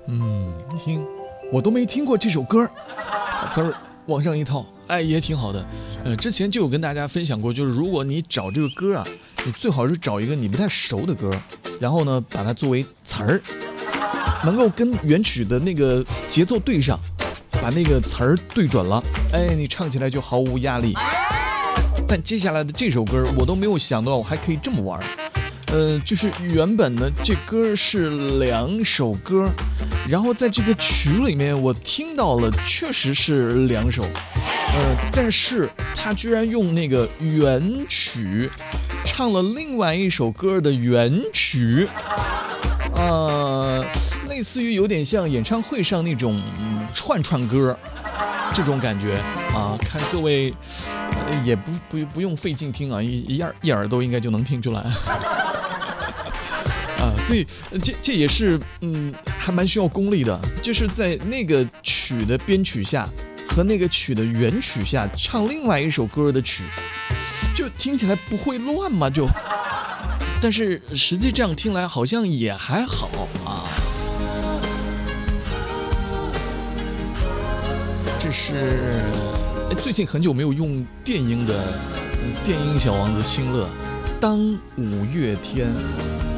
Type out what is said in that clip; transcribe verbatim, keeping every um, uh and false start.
嗯，听，我都没听过这首歌，词儿往上一套，哎，也挺好的。呃，之前就有跟大家分享过，就是如果你找这个歌啊，你最好是找一个你不太熟的歌，然后呢，把它作为词儿，能够跟原曲的那个节奏对上，把那个词儿对准了，哎，你唱起来就毫无压力。但接下来的这首歌，我都没有想到我还可以这么玩。呃，就是原本呢，这歌是两首歌，然后在这个曲里面我听到了，确实是两首，呃，但是他居然用那个原曲唱了另外一首歌的原曲，呃，类似于有点像演唱会上那种串串歌这种感觉啊，看各位、呃、也不不不用费劲听啊，一一耳一耳朵应该就能听出来。啊，所以这这也是嗯，还蛮需要功力的，就是在那个曲的编曲下和那个曲的原曲下唱另外一首歌的曲，就听起来不会乱嘛，就，但是实际这样听来好像也还好啊。这是最近很久没有用电音的，电音小王子新乐，当五月天。